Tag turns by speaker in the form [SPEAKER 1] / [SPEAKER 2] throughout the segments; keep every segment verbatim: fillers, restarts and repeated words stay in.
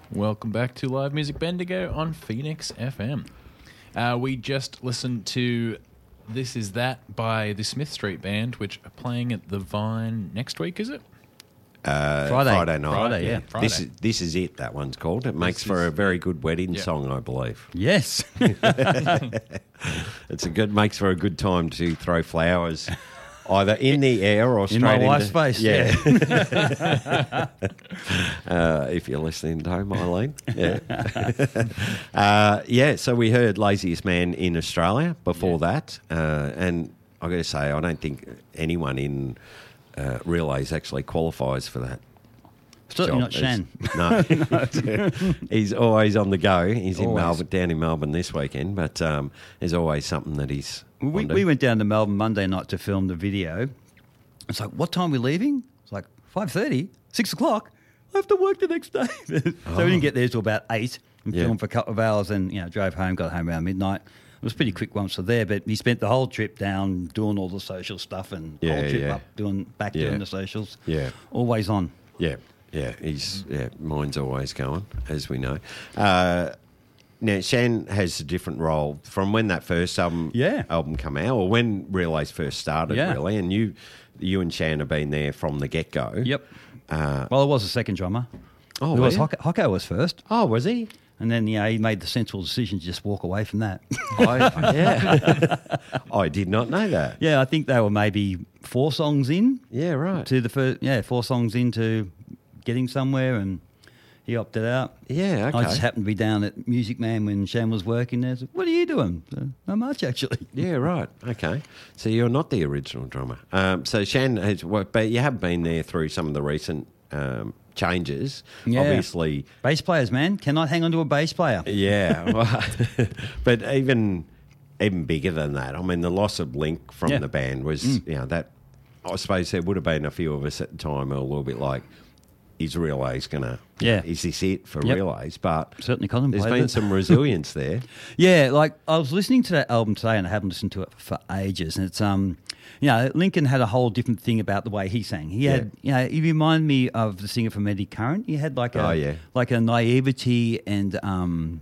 [SPEAKER 1] Welcome back to Live Music Bendigo on Phoenix F M. Uh, we just listened to This Is That by the Smith Street Band, which are playing at the Vine next week, is it?
[SPEAKER 2] Uh,
[SPEAKER 3] Friday.
[SPEAKER 2] Friday night.
[SPEAKER 3] Friday, yeah.
[SPEAKER 1] Friday.
[SPEAKER 2] This is This Is It, that one's called. It makes
[SPEAKER 1] This
[SPEAKER 2] for
[SPEAKER 1] is-
[SPEAKER 2] a very good wedding
[SPEAKER 1] Yeah.
[SPEAKER 2] song, I believe.
[SPEAKER 3] Yes.
[SPEAKER 2] It's a good makes for a good time to throw flowers either in the air or straight
[SPEAKER 3] my
[SPEAKER 2] into,
[SPEAKER 3] wife's face,
[SPEAKER 2] Yeah. uh, if you're listening to home, Eileen. Yeah. uh, yeah, so we heard Laziest Man in Australia before
[SPEAKER 1] Yeah.
[SPEAKER 2] that. Uh, and I've got to say, I don't think anyone in uh, Relays actually qualifies for that.
[SPEAKER 3] Certainly
[SPEAKER 2] job.
[SPEAKER 3] not Shan.
[SPEAKER 2] No. He's always on the go. He's in
[SPEAKER 3] Always.
[SPEAKER 2] Melbourne, down in Melbourne this weekend, but um, there's always something that he's
[SPEAKER 3] We,
[SPEAKER 2] onto.
[SPEAKER 3] we went down to Melbourne Monday night to film the video. It's like, what time are we leaving? It's like five thirty, six o'clock. I have to work the next day. So we didn't get there till about eight and
[SPEAKER 2] Yeah.
[SPEAKER 3] filmed for a couple of hours and, you know, drove home, got home around midnight. It was pretty quick once we're there, but he spent the whole trip down doing all the social stuff and
[SPEAKER 2] Yeah,
[SPEAKER 3] whole trip
[SPEAKER 2] yeah.
[SPEAKER 3] up doing back
[SPEAKER 2] Yeah.
[SPEAKER 3] doing the socials.
[SPEAKER 2] Yeah.
[SPEAKER 3] Always on.
[SPEAKER 2] Yeah, yeah, he's yeah. Mine's always going, as we know. Uh, now Shan has a different role from when that first album
[SPEAKER 3] Yeah.
[SPEAKER 2] album come out, or when Relays first started,
[SPEAKER 3] Yeah.
[SPEAKER 2] really. And you, you and Shan have been there from the get go.
[SPEAKER 3] Yep.
[SPEAKER 2] Uh,
[SPEAKER 3] Well, I was the second drummer.
[SPEAKER 2] Oh,
[SPEAKER 3] it was
[SPEAKER 2] were you?
[SPEAKER 3] Hocko, Hocko was first.
[SPEAKER 2] oh, was he?
[SPEAKER 3] And then, yeah, he made the sensible decision to just walk away from that.
[SPEAKER 2] I, yeah, I did not know that.
[SPEAKER 3] Yeah, I think they were maybe four songs in
[SPEAKER 2] Yeah, right.
[SPEAKER 3] to the first. Yeah, four songs into getting somewhere, and he opted out.
[SPEAKER 2] Yeah, okay.
[SPEAKER 3] I just happened to be down at Music Man when Shan was working there. I said, what are you doing? Uh, not much, actually.
[SPEAKER 2] Yeah, right. Okay. So you're not the original drummer. Um, so Shan has worked, but you have been there through some of the recent um, changes.
[SPEAKER 3] Yeah.
[SPEAKER 2] Obviously,
[SPEAKER 3] Bass players, man, cannot hang on to a bass player.
[SPEAKER 2] yeah. well, but even even bigger than that, I mean, the loss of Link from
[SPEAKER 3] Yeah.
[SPEAKER 2] the band was, you know, that I suppose there would have been a few of us at the time who were a little bit like, is Relays going to,
[SPEAKER 3] Yeah.
[SPEAKER 2] is this it for
[SPEAKER 3] Yep.
[SPEAKER 2] Relays? But
[SPEAKER 3] Certainly
[SPEAKER 2] there's
[SPEAKER 3] contemplated
[SPEAKER 2] been
[SPEAKER 3] it.
[SPEAKER 2] some resilience there.
[SPEAKER 3] Yeah, like I was listening to that album today, and I haven't listened to it for ages. And it's um, you know, Lincoln had a whole different thing about the way he sang. He had, you know, he reminded me of the singer from Eddie Current. He had like a,
[SPEAKER 2] Oh, yeah.
[SPEAKER 3] like a naivety and um,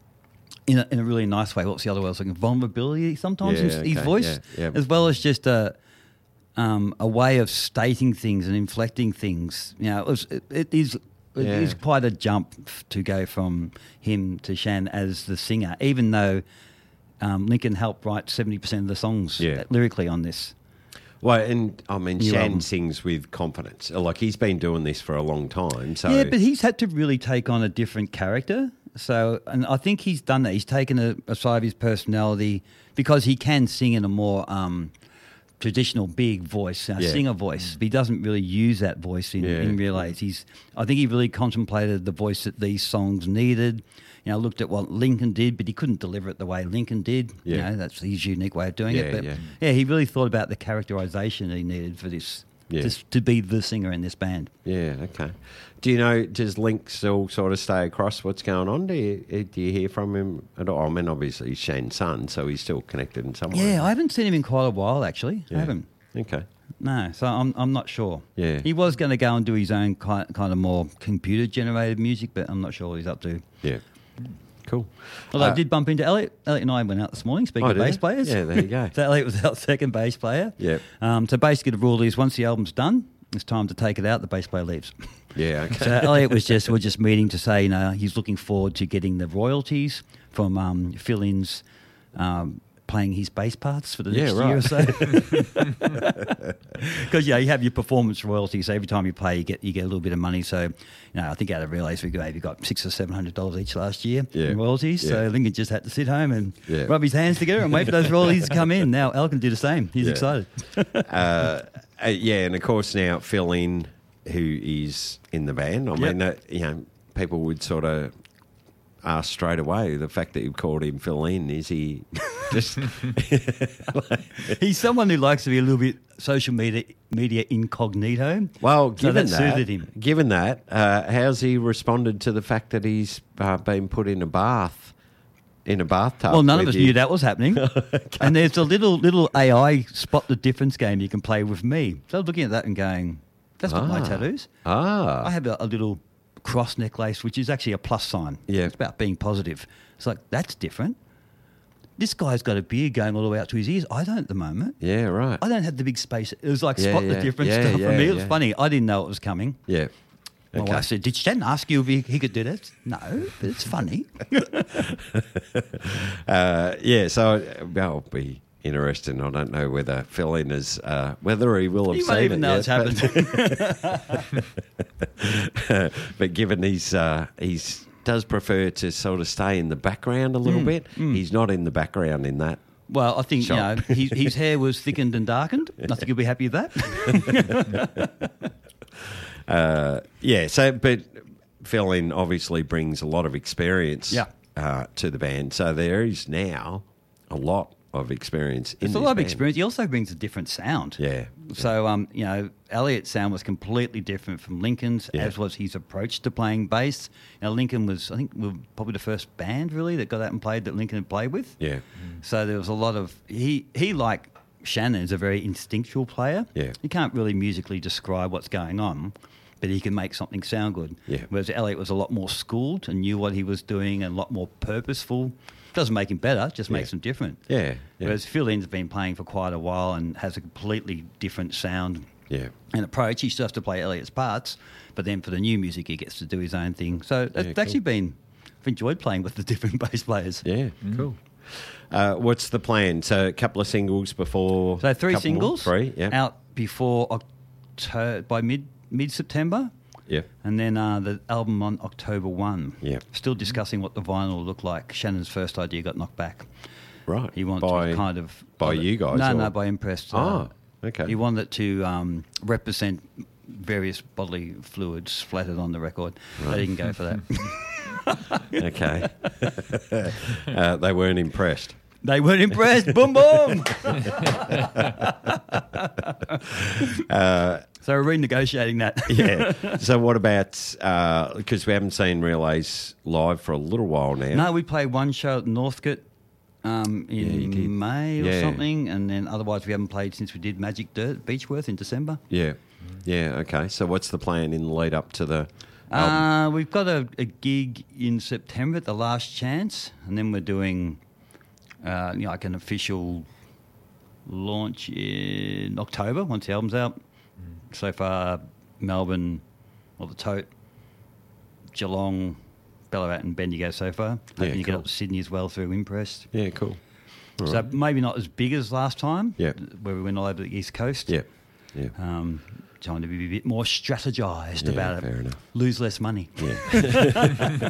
[SPEAKER 3] in a, in a really nice way. What's the other word? I was thinking vulnerability sometimes
[SPEAKER 2] Yeah,
[SPEAKER 3] in his
[SPEAKER 2] okay,
[SPEAKER 3] voice,
[SPEAKER 2] yeah, yeah.
[SPEAKER 3] as well as just a. Um, a way of stating things and inflecting things. You know, it, was, it, it is it
[SPEAKER 2] Yeah.
[SPEAKER 3] is quite a jump f- to go from him to Shan as the singer, even though um, Lincoln helped write seventy percent of the songs
[SPEAKER 2] Yeah.
[SPEAKER 3] lyrically on this.
[SPEAKER 2] Well, and I mean,
[SPEAKER 3] New
[SPEAKER 2] Shan
[SPEAKER 3] album.
[SPEAKER 2] sings with confidence. Like he's been doing this for a long time. So
[SPEAKER 3] Yeah, but he's had to really take on a different character. So, and I think he's done that. He's taken a, a side of his personality because he can sing in a more um, traditional big voice, uh,
[SPEAKER 2] Yeah.
[SPEAKER 3] singer voice. But he doesn't really use that voice in,
[SPEAKER 2] Yeah.
[SPEAKER 3] in Relays. He's, I think he really contemplated the voice that these songs needed. You know, looked at what Lincoln did, but he couldn't deliver it the way Lincoln did.
[SPEAKER 2] Yeah.
[SPEAKER 3] You know, that's his unique way of doing
[SPEAKER 2] Yeah,
[SPEAKER 3] it. But
[SPEAKER 2] yeah.
[SPEAKER 3] yeah. he really thought about the characterization that he needed for this,
[SPEAKER 2] Yeah.
[SPEAKER 3] this to be the singer in this band.
[SPEAKER 2] yeah, okay. Do you know? Does Link still sort of stay across what's going on? Do you do you hear from him at all? I mean, obviously he's Shan's son, so he's still connected in some way.
[SPEAKER 3] Yeah, I haven't seen him in quite a while, actually.
[SPEAKER 2] Yeah.
[SPEAKER 3] I haven't.
[SPEAKER 2] Okay.
[SPEAKER 3] No, so I'm I'm not sure.
[SPEAKER 2] Yeah.
[SPEAKER 3] He was going to go and do his own kind kind of more computer generated music, but I'm not sure what he's up to.
[SPEAKER 2] Yeah. Cool.
[SPEAKER 3] Although
[SPEAKER 2] Uh,
[SPEAKER 3] I did bump into Elliot. Elliot and I went out this morning. Speaking
[SPEAKER 2] Oh,
[SPEAKER 3] of
[SPEAKER 2] did
[SPEAKER 3] bass
[SPEAKER 2] you?
[SPEAKER 3] players,
[SPEAKER 2] Yeah, there you go.
[SPEAKER 3] so Elliot was our second bass player.
[SPEAKER 2] Yep.
[SPEAKER 3] Um, so basically, the rule is once the album's done, it's time to take it out. The bass player leaves.
[SPEAKER 2] Yeah. Okay.
[SPEAKER 3] So Elliot was just we're just meeting to say, you know, he's looking forward to getting the royalties from um, fill-ins. Um, playing his bass parts for the
[SPEAKER 2] Yeah,
[SPEAKER 3] next
[SPEAKER 2] right.
[SPEAKER 3] year or so. Because yeah, you have your performance royalties. So every time you play, you get you get a little bit of money. So, you know, I think out of Relays we maybe got six or seven hundred dollars each last year
[SPEAKER 2] Yeah.
[SPEAKER 3] in royalties.
[SPEAKER 2] Yeah.
[SPEAKER 3] So Lincoln just had to sit home and
[SPEAKER 2] Yeah.
[SPEAKER 3] rub his hands together and wait for those royalties to come in. Now Al can do the same. He's
[SPEAKER 2] Yeah.
[SPEAKER 3] excited.
[SPEAKER 2] uh, uh, yeah, and of course now Phil in, who is in the band. I
[SPEAKER 3] Yep.
[SPEAKER 2] mean, that, you know, people would sort of ask straight away the fact that you called him Phil in. Is he just?
[SPEAKER 3] He's someone who likes to be a little bit social media media incognito.
[SPEAKER 2] Well,
[SPEAKER 3] So
[SPEAKER 2] given
[SPEAKER 3] that
[SPEAKER 2] that,
[SPEAKER 3] suited him.
[SPEAKER 2] given that, uh, how's he responded to the fact that he's uh, been put in a bath, in a bathtub?
[SPEAKER 3] Well, none of
[SPEAKER 2] with
[SPEAKER 3] us
[SPEAKER 2] you?
[SPEAKER 3] knew that was happening. And there's a little little A I spot the difference game you can play with me. So I was looking at that and going, that's not my
[SPEAKER 2] Ah.
[SPEAKER 3] tattoos.
[SPEAKER 2] Ah,
[SPEAKER 3] I have a, a little cross necklace, which is actually a plus sign.
[SPEAKER 2] Yeah.
[SPEAKER 3] It's about being positive. It's like, that's different. This guy's got a beard going all the way out to his ears. I don't at the moment.
[SPEAKER 2] Yeah, right.
[SPEAKER 3] I don't have the big space. It was like
[SPEAKER 2] Yeah,
[SPEAKER 3] spot
[SPEAKER 2] yeah.
[SPEAKER 3] the difference
[SPEAKER 2] Yeah,
[SPEAKER 3] stuff
[SPEAKER 2] yeah,
[SPEAKER 3] for me. It was
[SPEAKER 2] yeah.
[SPEAKER 3] funny. I didn't know it was coming.
[SPEAKER 2] Yeah.
[SPEAKER 3] My
[SPEAKER 2] Okay.
[SPEAKER 3] wife said, did Shannon ask you if he, he could do that? No, but it's funny.
[SPEAKER 2] Uh, yeah, so uh, that'll be interesting. I don't know whether Phil in is, uh, whether he will have
[SPEAKER 3] You
[SPEAKER 2] seen
[SPEAKER 3] might even
[SPEAKER 2] it
[SPEAKER 3] know
[SPEAKER 2] yet,
[SPEAKER 3] it's happened.
[SPEAKER 2] But, but given he's uh, he's does prefer to sort of stay in the background a
[SPEAKER 3] Mm,
[SPEAKER 2] little bit, he's not in the background in that.
[SPEAKER 3] Well, I think,
[SPEAKER 2] Shot.
[SPEAKER 3] you know, his, his hair was thickened and darkened. I think he'll be happy with that.
[SPEAKER 2] Uh, yeah, so, but Phil in obviously brings a lot of experience
[SPEAKER 3] Yeah.
[SPEAKER 2] uh, to the band. So there is now a lot of experience in
[SPEAKER 3] There's a
[SPEAKER 2] this
[SPEAKER 3] lot of
[SPEAKER 2] band.
[SPEAKER 3] experience. He also brings a different sound.
[SPEAKER 2] Yeah.
[SPEAKER 3] So, um, you know, Elliot's sound was completely different from Lincoln's,
[SPEAKER 2] Yeah.
[SPEAKER 3] as was his approach to playing bass. You know, Lincoln was, I think, we were probably the first band really that got out and played that Lincoln had played with.
[SPEAKER 2] Yeah.
[SPEAKER 3] So there was a lot of he he like Shannon is a very instinctual player.
[SPEAKER 2] Yeah.
[SPEAKER 3] He can't really musically describe what's going on, but he can make something sound good.
[SPEAKER 2] Yeah.
[SPEAKER 3] Whereas Elliot was a lot more schooled and knew what he was doing and a lot more purposeful. Doesn't make him better, just makes
[SPEAKER 2] Yeah.
[SPEAKER 3] him different.
[SPEAKER 2] Yeah. yeah.
[SPEAKER 3] Whereas Phil Lynn's been playing for quite a while and has a completely different sound
[SPEAKER 2] Yeah.
[SPEAKER 3] and approach. He still has to play Elliot's parts, but then for the new music, he gets to do his own thing. So it's
[SPEAKER 2] Yeah,
[SPEAKER 3] actually
[SPEAKER 2] cool.
[SPEAKER 3] been, I've enjoyed playing with the different bass players.
[SPEAKER 2] Yeah, cool. Uh, what's the plan? So a couple of singles before.
[SPEAKER 3] So three
[SPEAKER 2] couple more?
[SPEAKER 3] singles
[SPEAKER 2] Three, yeah.
[SPEAKER 3] out before October, by mid mid September,
[SPEAKER 2] Yeah.
[SPEAKER 3] and then uh, the album on October one.
[SPEAKER 2] Yeah.
[SPEAKER 3] Still discussing what the vinyl will look like. Shannon's first idea got knocked back.
[SPEAKER 2] Right.
[SPEAKER 3] He wanted
[SPEAKER 2] by,
[SPEAKER 3] to kind of
[SPEAKER 2] by you guys?
[SPEAKER 3] No,
[SPEAKER 2] or-
[SPEAKER 3] no, by Impressed.
[SPEAKER 2] Ah,
[SPEAKER 3] uh,
[SPEAKER 2] okay.
[SPEAKER 3] He wanted it to um, represent various bodily fluids splattered on the record. They didn't go for that.
[SPEAKER 2] Okay. uh, they weren't impressed.
[SPEAKER 3] They weren't impressed. Boom, boom.
[SPEAKER 2] Uh,
[SPEAKER 3] So we're renegotiating that.
[SPEAKER 2] yeah. So what about, because we haven't seen Relays live for a little while now.
[SPEAKER 3] No, we played one show at Northcote um,
[SPEAKER 2] Yeah, you did.
[SPEAKER 3] in May or
[SPEAKER 2] Yeah.
[SPEAKER 3] something, and then otherwise we haven't played since we did Magic Dirt at Beechworth in December.
[SPEAKER 2] Yeah. Yeah, okay. So what's the plan in the lead up to the album?
[SPEAKER 3] Uh, we've got a, a gig in September at the Last Chance, and then we're doing uh, you know, like an official launch in October once the album's out. So far, Melbourne, or the Tote, Geelong, Ballarat and Bendigo so far. Hoping
[SPEAKER 2] Yeah,
[SPEAKER 3] you get
[SPEAKER 2] cool.
[SPEAKER 3] up to Sydney as well through Impressed.
[SPEAKER 2] Yeah, cool. All
[SPEAKER 3] So
[SPEAKER 2] right.
[SPEAKER 3] maybe not as big as last time,
[SPEAKER 2] Yeah.
[SPEAKER 3] where we went all over the East Coast.
[SPEAKER 2] Yeah. Yeah.
[SPEAKER 3] Um, trying to be a bit more strategised
[SPEAKER 2] Yeah,
[SPEAKER 3] about it.
[SPEAKER 2] fair enough.
[SPEAKER 3] Lose less money.
[SPEAKER 2] Yeah.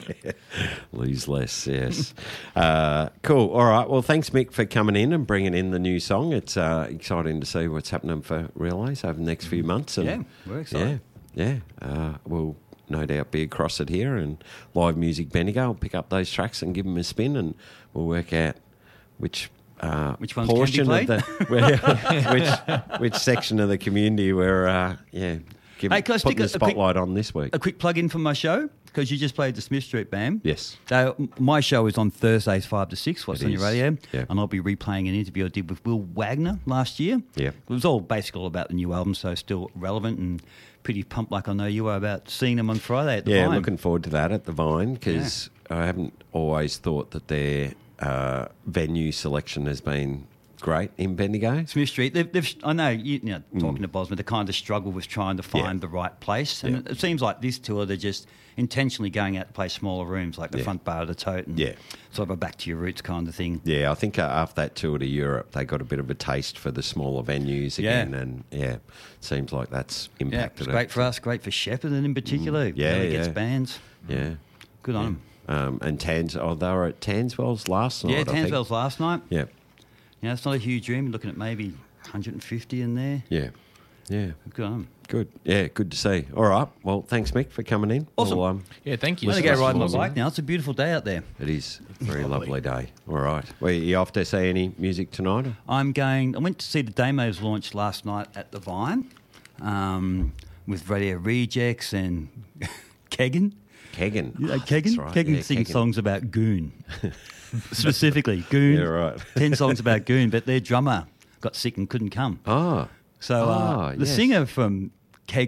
[SPEAKER 2] Lose less, yes. Uh, cool. All right. Well, thanks, Mick, for coming in and bringing in the new song. It's uh, exciting to see what's happening for Relays over the next few months. And
[SPEAKER 3] Yeah, we're excited.
[SPEAKER 2] Yeah, yeah. Uh, we'll no doubt be across it here and Live Music Bendigo. I'll pick up those tracks and give them a spin, and we'll work out which. Uh,
[SPEAKER 3] Which ones can be
[SPEAKER 2] portion
[SPEAKER 3] played?
[SPEAKER 2] of the where, which which section of the community we're uh, yeah give,
[SPEAKER 3] Hey, can I
[SPEAKER 2] putting
[SPEAKER 3] stick
[SPEAKER 2] the
[SPEAKER 3] a- a quick-
[SPEAKER 2] spotlight on this week.
[SPEAKER 3] A quick plug in for my show, because you just played the Smith Street Band.
[SPEAKER 2] Yes.
[SPEAKER 3] So m- my show is on Thursdays, five to six. What's
[SPEAKER 2] It
[SPEAKER 3] on your
[SPEAKER 2] is.
[SPEAKER 3] radio?
[SPEAKER 2] Yeah.
[SPEAKER 3] And I'll be replaying an interview I did with Will Wagner last year.
[SPEAKER 2] Yeah.
[SPEAKER 3] It was all basically all about the new album, so still relevant and pretty pumped, like I know you are, about seeing them on Friday at the
[SPEAKER 2] Yeah,
[SPEAKER 3] Vine.
[SPEAKER 2] looking forward to that at the Vine, because I haven't always thought that their uh, venue selection has been great in Bendigo.
[SPEAKER 3] Smith Street, they've, they've, I know, you, you know, talking to Bosma, they kind of struggle with trying to find
[SPEAKER 2] Mm. Yeah.
[SPEAKER 3] the right place. And
[SPEAKER 2] Yeah.
[SPEAKER 3] it, it seems like this tour, they're just intentionally going out to play smaller rooms, like the
[SPEAKER 2] Yeah.
[SPEAKER 3] front bar of the Tote and
[SPEAKER 2] Yeah.
[SPEAKER 3] sort of a back to your roots kind of thing.
[SPEAKER 2] Yeah, I think uh, after that tour to Europe, they got a bit of a taste for the smaller venues
[SPEAKER 3] Yeah.
[SPEAKER 2] again, and yeah, seems like that's
[SPEAKER 3] Yeah,
[SPEAKER 2] impacted
[SPEAKER 3] it's
[SPEAKER 2] it.
[SPEAKER 3] great for us, great for Shepparton in particular.
[SPEAKER 2] Mm. Yeah,
[SPEAKER 3] Really gets
[SPEAKER 2] yeah.
[SPEAKER 3] bands.
[SPEAKER 2] Yeah,
[SPEAKER 3] Good on
[SPEAKER 2] yeah.
[SPEAKER 3] them.
[SPEAKER 2] Um, and Tans, oh, they were at Tanswell's last night.
[SPEAKER 3] Yeah,
[SPEAKER 2] I think.
[SPEAKER 3] Tanswell's last night.
[SPEAKER 2] Yeah,
[SPEAKER 3] Yeah, it's not a huge room. You're looking at maybe one hundred fifty in there.
[SPEAKER 2] yeah, yeah.
[SPEAKER 3] Good on them.
[SPEAKER 2] Good. Yeah, good to see. All right. Well, thanks, Mick, for coming in.
[SPEAKER 3] Awesome.
[SPEAKER 2] We'll, um,
[SPEAKER 1] Yeah, thank you.
[SPEAKER 3] I'm going to
[SPEAKER 1] so
[SPEAKER 3] go
[SPEAKER 1] much.
[SPEAKER 3] riding my
[SPEAKER 1] Awesome.
[SPEAKER 3] bike now. It's a beautiful day out there.
[SPEAKER 2] it is a very
[SPEAKER 1] Lovely.
[SPEAKER 2] lovely day. All right. Well, you off to see any music tonight? or-
[SPEAKER 3] I'm going. I went to see the Demos launch last night at the Vine um, with Radio Rejects and Kegan.
[SPEAKER 2] Kegan.
[SPEAKER 3] You know
[SPEAKER 2] Oh,
[SPEAKER 3] Kegan?
[SPEAKER 2] that's right.
[SPEAKER 3] Kegan
[SPEAKER 2] Yeah,
[SPEAKER 3] sings
[SPEAKER 2] Kegan.
[SPEAKER 3] songs about Goon. Specifically, Goon.
[SPEAKER 2] Yeah, right.
[SPEAKER 3] ten songs about Goon, but their drummer got sick and couldn't come.
[SPEAKER 2] Oh.
[SPEAKER 3] So uh,
[SPEAKER 2] Ah,
[SPEAKER 3] the
[SPEAKER 2] yes.
[SPEAKER 3] singer from Kegan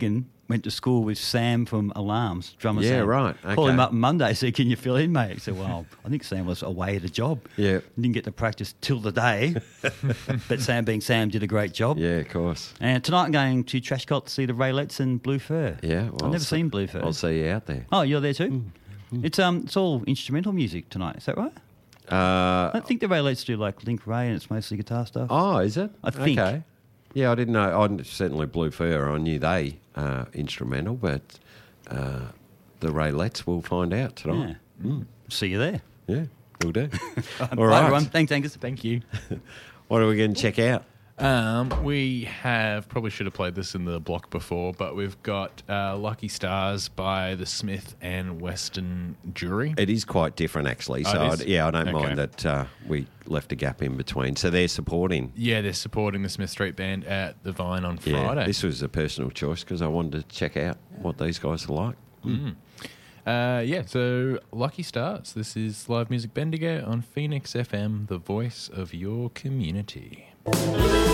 [SPEAKER 3] went to school with Sam from Alarms, drummer
[SPEAKER 2] Yeah,
[SPEAKER 3] Sam.
[SPEAKER 2] right,
[SPEAKER 3] Called him
[SPEAKER 2] okay.
[SPEAKER 3] up Monday, said, can you fill in, mate? He said, well, I think Sam was away at a job.
[SPEAKER 2] Yeah.
[SPEAKER 3] Didn't get to practice till the day. But Sam, being Sam, did a great job.
[SPEAKER 2] Yeah, of course.
[SPEAKER 3] And tonight I'm going to Trash Cult to see the Raylettes and Blue Fur.
[SPEAKER 2] Yeah. well,
[SPEAKER 3] I've
[SPEAKER 2] I'll
[SPEAKER 3] never
[SPEAKER 2] see-
[SPEAKER 3] seen Blue Fur.
[SPEAKER 2] I'll see you out there.
[SPEAKER 3] Oh, you're there too? It's um, it's all instrumental music tonight. Is that right? I
[SPEAKER 2] Uh,
[SPEAKER 3] don't think the Raylettes do like Link Ray and it's mostly guitar stuff.
[SPEAKER 2] oh, is it?
[SPEAKER 3] I think.
[SPEAKER 2] Okay. Yeah, I didn't know. I certainly Blue Fur. I knew they uh, instrumental, but uh, the Raylettes we'll find out tonight.
[SPEAKER 3] Yeah. See you there.
[SPEAKER 2] Yeah, we'll do. All
[SPEAKER 3] Bye,
[SPEAKER 2] right.
[SPEAKER 3] everyone. Thanks, Angus.
[SPEAKER 1] Thank you.
[SPEAKER 2] What are we going to check out?
[SPEAKER 1] Um, we have probably should have played this in the block before, but we've got uh, Lucky Stars by the Smith and Western Jury.
[SPEAKER 2] It is quite different, actually.
[SPEAKER 1] Oh,
[SPEAKER 2] So,
[SPEAKER 1] it is?
[SPEAKER 2] I, yeah, I don't
[SPEAKER 1] Okay.
[SPEAKER 2] mind that uh, we left a gap in between. So they're supporting.
[SPEAKER 1] Yeah, they're supporting the Smith Street Band at the Vine on
[SPEAKER 2] Yeah,
[SPEAKER 1] Friday.
[SPEAKER 2] this was a personal choice because I wanted to check out what these guys are like.
[SPEAKER 1] Mm. Uh, yeah, so Lucky Stars. This is Live Music Bendigo on Phoenix F M, the voice of your community.